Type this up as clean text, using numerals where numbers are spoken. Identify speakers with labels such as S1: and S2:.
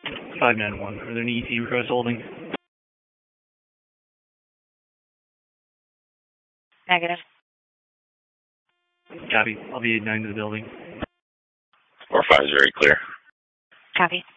S1: 591. Are there any ET requests holding?
S2: Negative.
S1: Copy. I'll be 89 to the building.
S3: 45 is very clear.
S2: Copy.